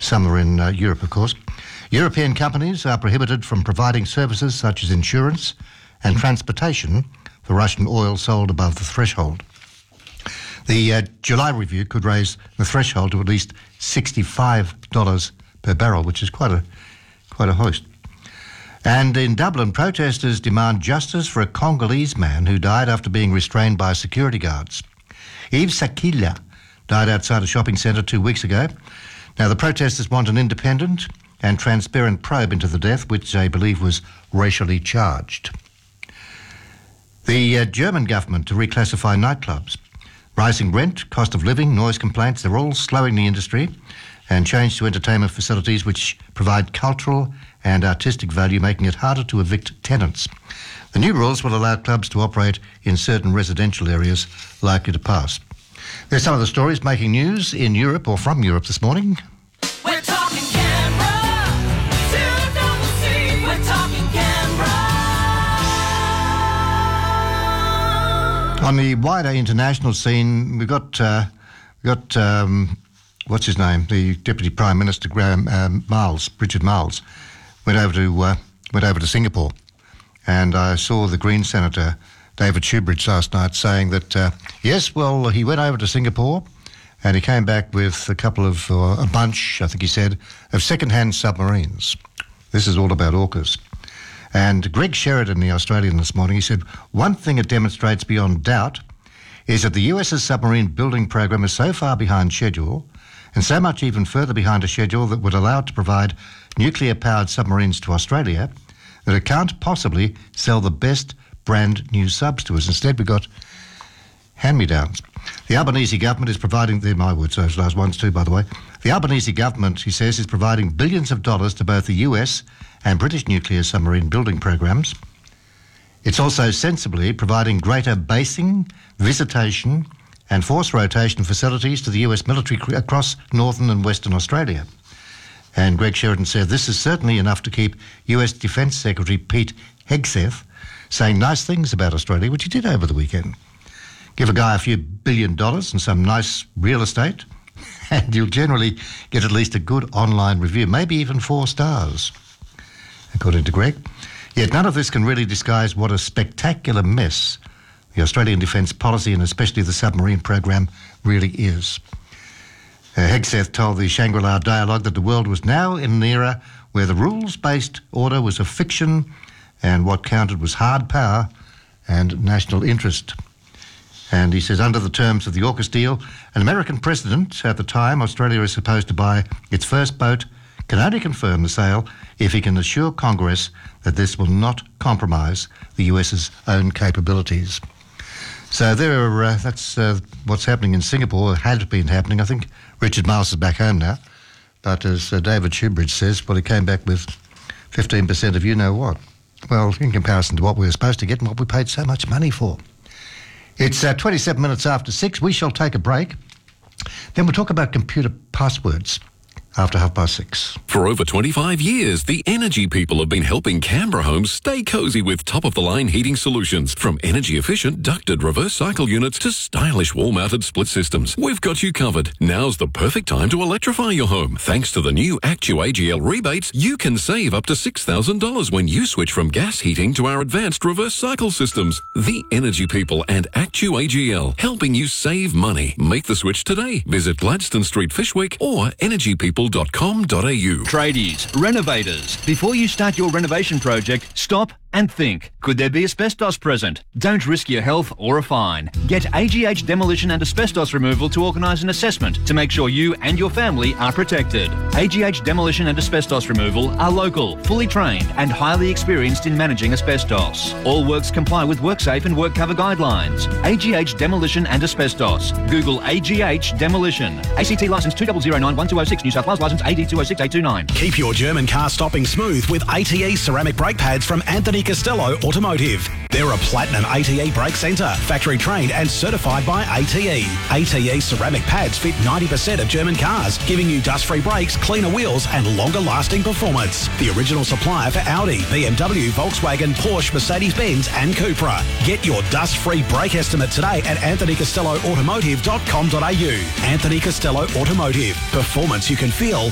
Some are in Europe, of course. European companies are prohibited from providing services such as insurance and transportation for Russian oil sold above the threshold. The July review could raise the threshold to at least $65 per barrel, which is quite a hoist. And in Dublin, protesters demand justice for a Congolese man who died after being restrained by security guards. Yves Sakila died outside a shopping centre 2 weeks ago. Now, the protesters want an independent and transparent probe into the death, which they believe was racially charged. The German government to reclassify nightclubs. Rising rent, cost of living, noise complaints, they're all slowing the industry, and change to entertainment facilities which provide cultural and artistic value, making it harder to evict tenants. The new rules will allow clubs to operate in certain residential areas likely to pass. There's some of the stories making news in Europe or from Europe this morning. We're talking Canberra, we're talking Canberra. On the wider international scene, we've got what's his name? The Deputy Prime Minister Richard Marles, went over to Singapore, and I saw the Green Senator David Shoebridge last night saying that yes, well, he went over to Singapore, and he came back with a bunch, I think he said, of second-hand submarines. This is all about AUKUS. And Greg Sheridan, the Australian, this morning, he said, one thing it demonstrates beyond doubt is that the US's submarine building program is so far behind schedule, and so much even further behind a schedule that would allow it to provide nuclear-powered submarines to Australia, that it can't possibly sell the best brand new subs to us. Instead, we've got hand-me-downs. The Albanese government is providing, they're my words, those last ones too, by the way. The Albanese government, he says, is providing billions of dollars to both the US and British nuclear submarine building programs. It's also sensibly providing greater basing, visitation and force rotation facilities to the US military across northern and western Australia. And Greg Sheridan said this is certainly enough to keep US Defence Secretary Pete Hegseth saying nice things about Australia, which he did over the weekend. Give a guy a few $1 billion and some nice real estate, and you'll generally get at least a good online review, maybe even 4 stars, according to Greg. Yet none of this can really disguise what a spectacular mess the Australian defence policy and especially the submarine program really is. Hegseth told the Shangri-La Dialogue that the world was now in an era where the rules-based order was a fiction and what counted was hard power and national interest. And he says, under the terms of the AUKUS deal, an American president at the time Australia is supposed to buy its first boat can only confirm the sale if he can assure Congress that this will not compromise the US's own capabilities. So that's what's happening in Singapore, or had been happening. I think Richard Marles is back home now. But as David Shoebridge says, well, he came back with 15% of you-know-what. Well, in comparison to what we were supposed to get and what we paid so much money for. It's 27 minutes after 6. We shall take a break. Then we'll talk about computer passwords after 6:30. For over 25 years, the Energy People have been helping Canberra homes stay cosy with top-of-the-line heating solutions. From energy-efficient ducted reverse cycle units to stylish wall-mounted split systems, we've got you covered. Now's the perfect time to electrify your home. Thanks to the new Actu-AGL rebates, you can save up to $6,000 when you switch from gas heating to our advanced reverse cycle systems. The Energy People and Actu-AGL, helping you save money. Make the switch today. Visit Gladstone Street, Fishwick, or energypeople.com.au. Tradies, renovators, before you start your renovation project, stop and think. Could there be asbestos present? Don't risk your health or a fine. Get AGH Demolition and Asbestos Removal to organise an assessment to make sure you and your family are protected. AGH Demolition and Asbestos Removal are local, fully trained and highly experienced in managing asbestos. All works comply with WorkSafe and WorkCover guidelines. AGH Demolition and Asbestos. Google AGH Demolition. ACT licence 2009-1206, New South Wales licence AD 206829. Keep your German car stopping smooth with ATE ceramic brake pads from Anthony Costello Automotive. They're a platinum ATE brake centre, factory trained and certified by ATE. ATE ceramic pads fit 90% of German cars, giving you dust-free brakes, cleaner wheels and longer lasting performance. The original supplier for Audi, BMW, Volkswagen, Porsche, Mercedes-Benz and Cupra. Get your dust-free brake estimate today at anthonycostelloautomotive.com.au. Anthony Costello Automotive. Performance you can feel.